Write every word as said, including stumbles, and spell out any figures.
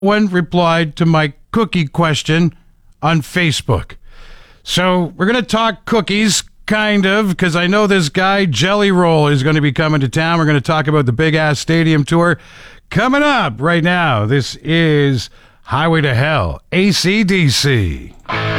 one replied to my cookie question on Facebook. So we're going to talk cookies, kind of, because I know this guy, Jelly Roll, is going to be coming to town. We're going to talk about the Big Ass Stadium Tour coming up right now. This is Highway to Hell, A C D C.